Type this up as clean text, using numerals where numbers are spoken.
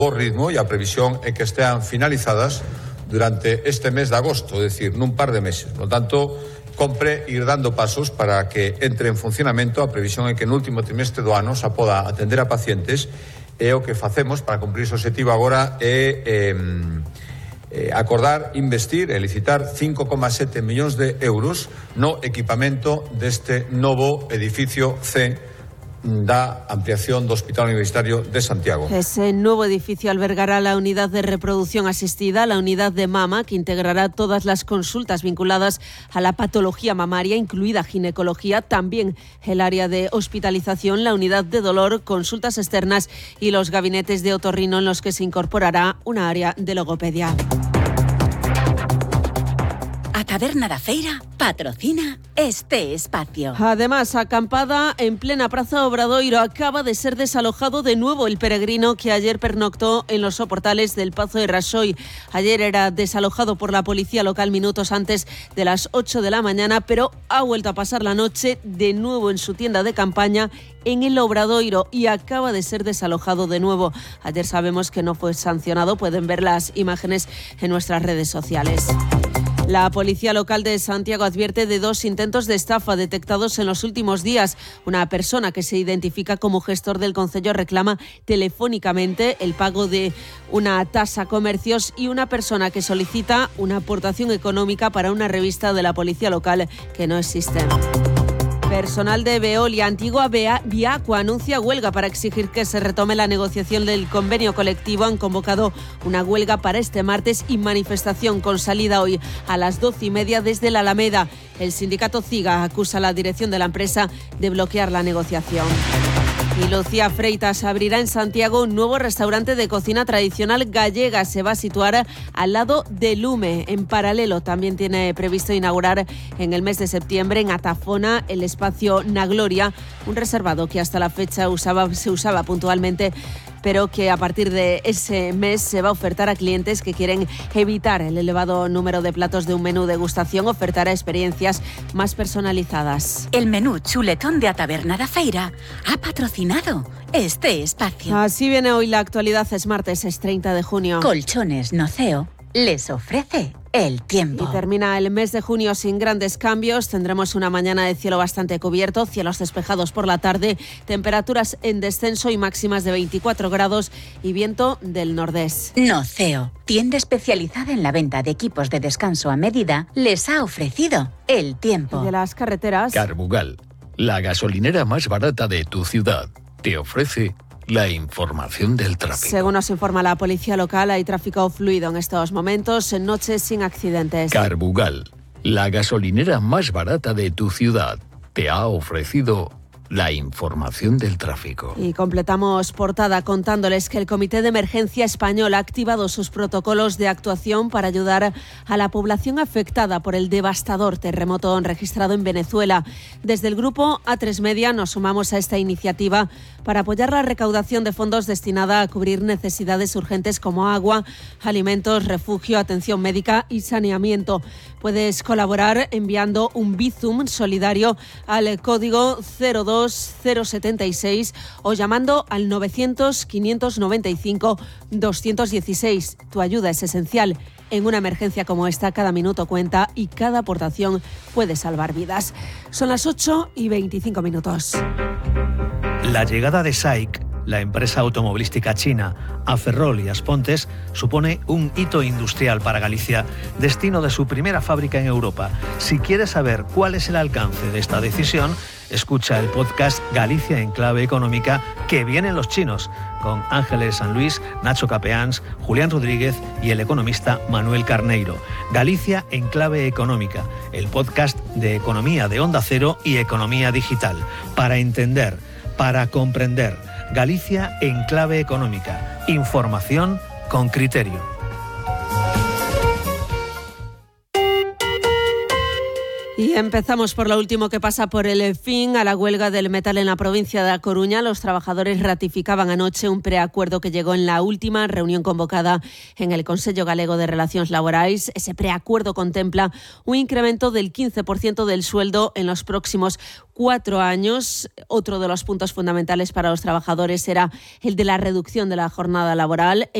ritmo e a previsión é que estean finalizadas durante este mes de agosto, é dicir, nun par de meses. Por tanto, compre ir dando pasos para que entre en funcionamento. A previsión é que no último trimestre do ano se poda atender a pacientes, e o que facemos para cumprir ese objetivo agora é acordar, investir e licitar 5,7 millóns de euros no equipamento deste novo edificio C da ampliación do Hospital Universitario de Santiago. Ese nuevo edificio albergará la unidad de reproducción asistida, la unidad de mama, que integrará todas las consultas vinculadas a la patología mamaria, incluida ginecología, también el área de hospitalización, la unidad de dolor, consultas externas y los gabinetes de otorrino, en los que se incorporará una área de logopedia. A Taberna da Feira patrocina este espacio. Además, acampada en plena Praza Obradoiro, acaba de ser desalojado de nuevo el peregrino que ayer pernoctó en los soportales del Pazo de Raxoi. Ayer era desalojado por la policía local minutos antes de las 8 de la mañana, pero ha vuelto a pasar la noche de nuevo en su tienda de campaña en el Obradoiro y acaba de ser desalojado de nuevo. Ayer sabemos que no fue sancionado, pueden ver las imágenes en nuestras redes sociales. La policía local de Santiago advierte de 2 intentos de estafa detectados en los últimos días. Una persona que se identifica como gestor del concello reclama telefónicamente el pago de una tasa a comercios, y una persona que solicita una aportación económica para una revista de la policía local que no existe. Personal de Veolia, antigua Viacua, anuncia huelga para exigir que se retome la negociación del convenio colectivo. Han convocado una huelga para este martes y manifestación con salida hoy a las 12:30 desde la Alameda. El sindicato CIGA acusa a la dirección de la empresa de bloquear la negociación. Y Lucía Freitas abrirá en Santiago un nuevo restaurante de cocina tradicional gallega. Se va a situar al lado de Lume. En paralelo, también tiene previsto inaugurar en el mes de septiembre en Atafona el espacio Na Gloria, un reservado que hasta la fecha se usaba puntualmente, pero que a partir de ese mes se va a ofertar a clientes que quieren evitar el elevado número de platos de un menú degustación. Ofertará experiencias más personalizadas. El menú chuletón de A Taberna da Feira ha patrocinado este espacio. Así viene hoy la actualidad. Es martes, es 30 de junio. Colchones Noceo les ofrece el tiempo. Y termina el mes de junio sin grandes cambios. Tendremos una mañana de cielo bastante cubierto, cielos despejados por la tarde, temperaturas en descenso y máximas de 24 grados y viento del nordés. Noceo, tienda especializada en la venta de equipos de descanso a medida, les ha ofrecido el tiempo. Y de las carreteras, Carbugal, la gasolinera más barata de tu ciudad, te ofrece la información del tráfico. Según nos informa la policía local, hay tráfico fluido en estos momentos, en noches sin accidentes. Carbugal, la gasolinera más barata de tu ciudad, te ha ofrecido la información del tráfico. Y completamos portada contándoles que el Comité de Emergencia Español ha activado sus protocolos de actuación para ayudar a la población afectada por el devastador terremoto registrado en Venezuela. Desde el grupo A3 Media nos sumamos a esta iniciativa para apoyar la recaudación de fondos destinada a cubrir necesidades urgentes como agua, alimentos, refugio, atención médica y saneamiento. Puedes colaborar enviando un Bizum solidario al código 02076 o llamando al 900-595-216. Tu ayuda es esencial. En una emergencia como esta, cada minuto cuenta y cada aportación puede salvar vidas. Son las 8:25. La llegada de SAIC, la empresa automovilística china, a Ferrol y Aspontes, supone un hito industrial para Galicia, destino de su primera fábrica en Europa. Si quieres saber cuál es el alcance de esta decisión, escucha el podcast Galicia en Clave Económica, que vienen los chinos, con Ángeles San Luis, Nacho Capeans, Julián Rodríguez y el economista Manuel Carneiro. Galicia en Clave Económica, el podcast de economía de Onda Cero y economía digital, para entender, para comprender. Galicia en Clave Económica. Información con criterio. Y empezamos por lo último que pasa por el fin a la huelga del metal en la provincia de A Coruña. Los trabajadores ratificaban anoche un preacuerdo que llegó en la última reunión convocada en el Consello Galego de Relacións Laborais. Ese preacuerdo contempla un incremento del 15% del sueldo en los próximos 4 años. Otro de los puntos fundamentales para los trabajadores era el de la reducción de la jornada laboral.